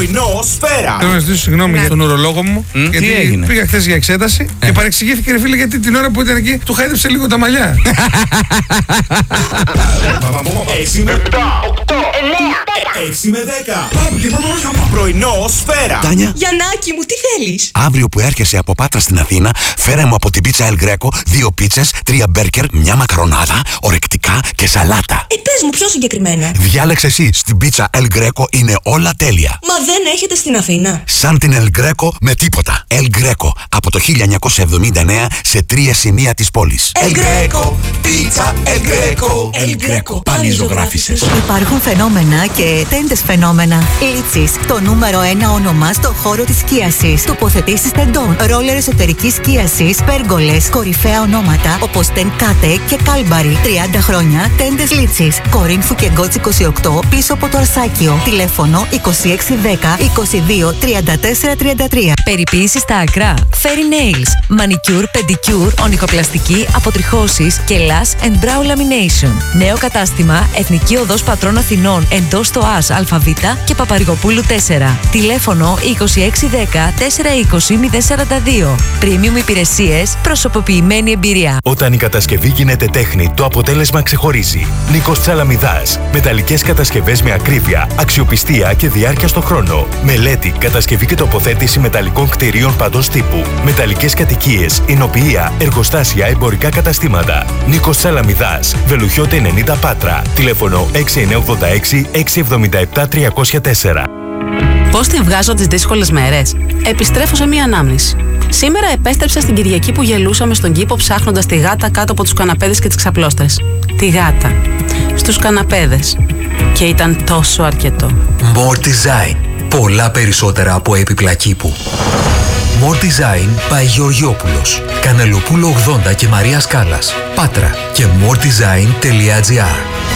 Πρωινό Σφαίρα. Θέλω να ζητήσω συγγνώμη για τον ουρολόγο μου. Γιατί πήγα χθες για εξέταση και παρεξηγήθηκε, ρε φίλε, γιατί την ώρα που ήταν εκεί του χάιδεψε λίγο τα μαλλιά. 6 με 7, 8, 9, 6 με 10. Πρωινό Σφαίρα. Τάνια. Γιαννάκη μου, τι θέλεις? Αύριο που έρχεσαι από Πάτρα στην Αθήνα, φέρε μου από την πίτσα El Greco 2 πίτσες, 3 μπέρκερ, μια μακαρονάδα, ορεκτικά και σαλάτα. Πες μου πιο συγκεκριμένα. Διάλεξε εσύ, στην πίτσα El Greco είναι όλα τέλεια. Μα δεν έχετε στην Αθήνα? Σαν την El Greco με τίποτα. El Greco από το 1979 σε 3 σημεία της πόλης. El Greco, πίτσα El Greco. El Greco. Πάλι ζωγράφισες. Υπάρχουν φαινόμενα και τέντες φαινόμενα. Λίτσις, το νούμερο 1 όνομα στο χώρο της σκίασης. Τοποθετήσεις τεντών, ρόλερ εσωτερικής σκίασης, πέργολες, κορυφαία ονόματα όπως Τεν Κάτε και Κάλμπαρι. 30 χρόνια τέντες Λίτσις. Κορίνθου και Γκότς 28 πίσω από το Αρσάκιο. Τηλέφωνο 2610 22 34 33. Περιποίηση στα άκρα. Fairy Nails. Manicure, pedicure, ονυχοπλαστική, αποτριχώσεις και lash and brow lamination. Νέο κατάστημα Εθνική Οδός Πατρών Αθηνών εντός στο ΑΣ ΑΒ και Παπαρηγοπούλου 4. Τηλέφωνο 2610 420 042. Premium υπηρεσίες, προσωποποιημένη εμπειρία. Όταν η κατασκευή γίνεται τέχνη, το αποτέλεσμα ξεχωρίζει. Νίκος Τσαλαμιδάς. Μεταλλικές κατασκευές με ακρίβεια, αξιοπιστία και διάρκεια στο χρόνο. Μελέτη, κατασκευή και τοποθέτηση μεταλλικών κτηρίων παντός τύπου. Μεταλλικές κατοικίες, εινοποιεία, εργοστάσια, εμπορικά καταστήματα. Νίκος Τσαλαμιδάς. Βελουχιώτε 90 Πάτρα. Τηλέφωνο 6986 677 304. Πώς τη βγάζω τις δύσκολες μέρες? Επιστρέφω σε μία ανάμνηση. Σήμερα επέστρεψα στην Κυριακή που γελούσαμε στον κήπο ψάχνοντας τη γάτα κάτω από τους καναπέδες και τις ξαπλώστρες. Τη γάτα. Στους καναπέδες. Και ήταν τόσο αρκετό. More Design. Πολλά περισσότερα από έπιπλα κήπου. More Design by Γεωργιόπουλος. Κανελοπούλο 80 και Μαρία Σκάλας. Πάτρα και moredesign.gr.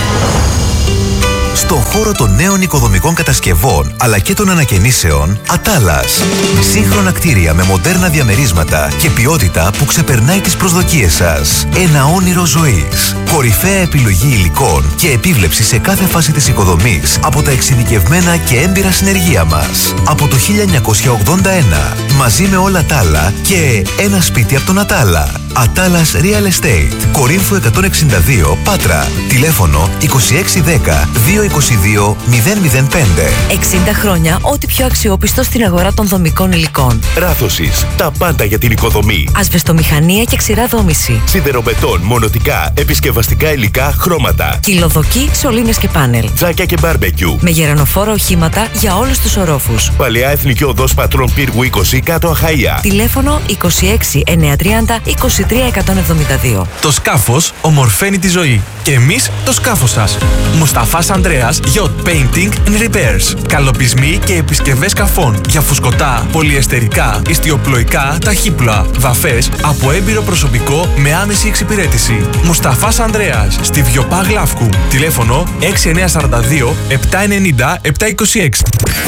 Στον χώρο των νέων οικοδομικών κατασκευών αλλά και των ανακαινήσεων, Ατάλας. Σύγχρονα κτίρια με μοντέρνα διαμερίσματα και ποιότητα που ξεπερνάει τις προσδοκίες σας. Ένα όνειρο ζωής. Κορυφαία επιλογή υλικών και επίβλεψη σε κάθε φάση της οικοδομής από τα εξειδικευμένα και έμπειρα συνεργεία μας. Από το 1981, μαζί με όλα τα άλλα και ένα σπίτι από τον Ατάλα. Ατάλας Real Estate. Κορίνθου 162, Πάτρα. Τηλέφωνο 2610 222 005. 60 χρόνια, ό,τι πιο αξιόπιστο στην αγορά των δομικών υλικών. Ράθωσης. Τα πάντα για την οικοδομή. Ασβεστομηχανία και ξηρά δόμηση. Σιδεροβετών, μονοτικά, επισκευαστικά υλικά, χρώματα. Κυλοδοκή, σωλήνες και πάνελ. Τζάκια και μπάρμπεκιου. Με γερανοφόρα οχήματα για όλους τους ορόφους. Παλαιά Εθνική Οδός Πατρών Πύργου 20 κάτω Αχαΐα. Τηλέφωνο 26 930 23 172. Το σκάφος ομορφαίνει τη ζωή. Και εμείς το σκάφος σας. Μουσταφάς Ανδρέας Yacht Painting and Repairs. Καλοπισμοί και επισκευές σκαφών για φουσκωτά, πολυεστερικά, ιστιοπλοϊκά, ταχύπλοα, βαφές από έμπειρο προσωπικό με άμεση εξυπηρέτηση. Μουσταφάς Ανδρέας στη Βιοπά Γλαύκου. Τηλέφωνο 6942 790 726.